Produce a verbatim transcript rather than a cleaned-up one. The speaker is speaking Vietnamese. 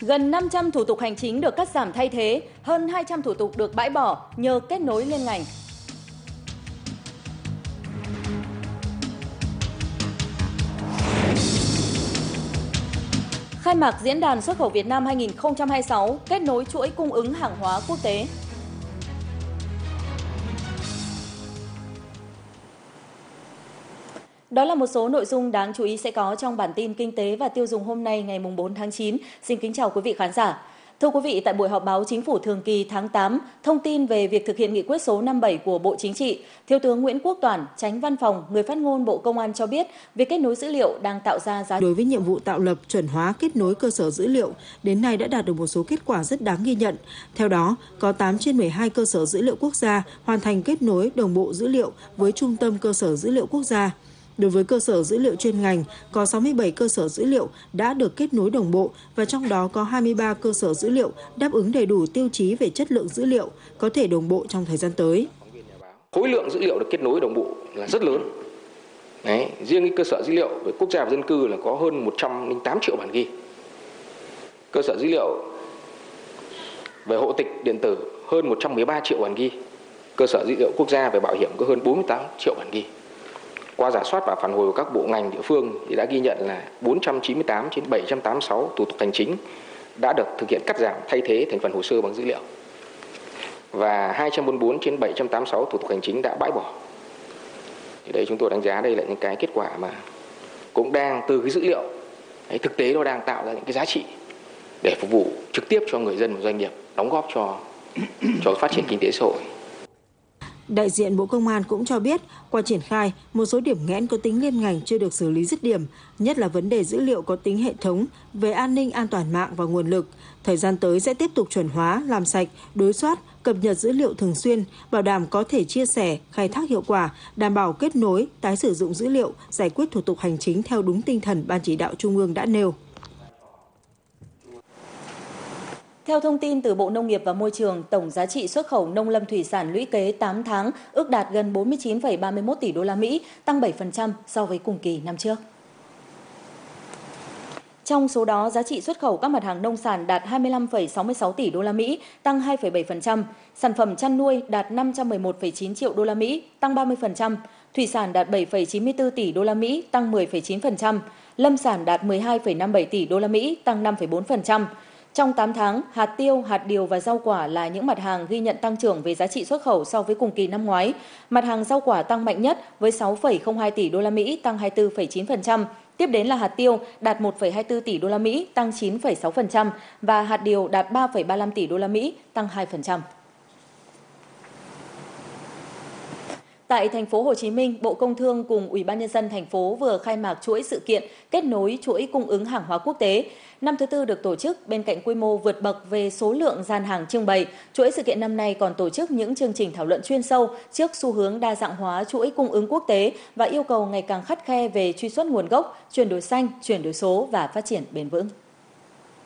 Gần năm trăm thủ tục hành chính được cắt giảm thay thế, hơn hai trăm thủ tục được bãi bỏ nhờ kết nối liên ngành. Khai mạc Diễn đàn Xuất khẩu Việt Nam hai nghìn không trăm hai mươi sáu, kết nối chuỗi cung ứng hàng hóa quốc tế. Đó là một số nội dung đáng chú ý sẽ có trong bản tin Kinh tế và Tiêu dùng hôm nay ngày bốn tháng chín. Xin kính chào quý vị khán giả. Thưa quý vị, tại buổi họp báo Chính phủ thường kỳ tháng tám, thông tin về việc thực hiện nghị quyết số năm mươi bảy của Bộ Chính trị, Thiếu tướng Nguyễn Quốc Toản, Chánh Văn phòng, người phát ngôn Bộ Công an cho biết, việc kết nối dữ liệu đang tạo ra giá. Đối với nhiệm vụ tạo lập, chuẩn hóa, kết nối cơ sở dữ liệu, đến nay đã đạt được một số kết quả rất đáng ghi nhận. Theo đó, có tám trên mười hai cơ sở dữ liệu quốc gia hoàn thành kết nối đồng bộ dữ liệu với Trung tâm Cơ sở Dữ liệu Quốc gia. Đối với cơ sở dữ liệu chuyên ngành, có sáu mươi bảy cơ sở dữ liệu đã được kết nối đồng bộ và trong đó có hai mươi ba cơ sở dữ liệu đáp ứng đầy đủ tiêu chí về chất lượng dữ liệu, có thể đồng bộ trong thời gian tới. Khối lượng dữ liệu được kết nối đồng bộ là rất lớn. Đấy, riêng cái cơ sở dữ liệu về quốc gia và dân cư là có hơn một trăm lẻ tám triệu bản ghi. Cơ sở dữ liệu về hộ tịch điện tử hơn một trăm mười ba triệu bản ghi. Cơ sở dữ liệu quốc gia về bảo hiểm có hơn bốn mươi tám triệu bản ghi. Qua rà soát và phản hồi của các bộ ngành địa phương thì đã ghi nhận là bốn trăm chín mươi tám trên bảy trăm tám mươi sáu thủ tục hành chính đã được thực hiện cắt giảm thay thế thành phần hồ sơ bằng dữ liệu. Và hai trăm bốn mươi bốn trên bảy trăm tám mươi sáu thủ tục hành chính đã bãi bỏ. Thì đây chúng tôi đánh giá đây là những cái kết quả mà cũng đang từ cái dữ liệu đấy, thực tế nó đang tạo ra những cái giá trị để phục vụ trực tiếp cho người dân và doanh nghiệp, đóng góp cho cho phát triển kinh tế xã hội. Đại diện Bộ Công an cũng cho biết, qua triển khai, một số điểm nghẽn có tính liên ngành chưa được xử lý dứt điểm, nhất là vấn đề dữ liệu có tính hệ thống về an ninh an toàn mạng và nguồn lực. Thời gian tới sẽ tiếp tục chuẩn hóa, làm sạch, đối soát, cập nhật dữ liệu thường xuyên, bảo đảm có thể chia sẻ, khai thác hiệu quả, đảm bảo kết nối, tái sử dụng dữ liệu, giải quyết thủ tục hành chính theo đúng tinh thần Ban Chỉ đạo Trung ương đã nêu. Theo thông tin từ Bộ Nông nghiệp và Môi trường, tổng giá trị xuất khẩu nông lâm thủy sản lũy kế tám tháng ước đạt gần bốn mươi chín phẩy ba mươi mốt tỷ đô la Mỹ, tăng bảy phần trăm so với cùng kỳ năm trước. Trong số đó, giá trị xuất khẩu các mặt hàng nông sản đạt hai mươi lăm phẩy sáu mươi sáu tỷ đô la Mỹ, tăng hai phẩy bảy phần trăm, sản phẩm chăn nuôi đạt năm trăm mười một phẩy chín triệu đô la Mỹ, tăng ba mươi phần trăm, thủy sản đạt bảy phẩy chín mươi tư tỷ đô la Mỹ, tăng mười phẩy chín phần trăm, lâm sản đạt mười hai phẩy năm mươi bảy tỷ đô la Mỹ, tăng năm phẩy bốn phần trăm. Trong tám tháng, hạt tiêu, hạt điều và rau quả là những mặt hàng ghi nhận tăng trưởng về giá trị xuất khẩu so với cùng kỳ năm ngoái. Mặt hàng rau quả tăng mạnh nhất với sáu phẩy không hai tỷ đô la Mỹ, tăng hai mươi tư phẩy chín phần trăm. Tiếp đến là hạt tiêu đạt một phẩy hai mươi tư tỷ đô la Mỹ, tăng chín phẩy sáu phần trăm và hạt điều đạt ba phẩy ba mươi lăm tỷ đô la Mỹ, tăng hai phần trăm. Tại thành phố Hồ Chí Minh, Bộ Công Thương cùng Ủy ban nhân dân thành phố vừa khai mạc chuỗi sự kiện kết nối chuỗi cung ứng hàng hóa quốc tế. Năm thứ tư được tổ chức, bên cạnh quy mô vượt bậc về số lượng gian hàng trưng bày, chuỗi sự kiện năm nay còn tổ chức những chương trình thảo luận chuyên sâu trước xu hướng đa dạng hóa chuỗi cung ứng quốc tế và yêu cầu ngày càng khắt khe về truy xuất nguồn gốc, chuyển đổi xanh, chuyển đổi số và phát triển bền vững.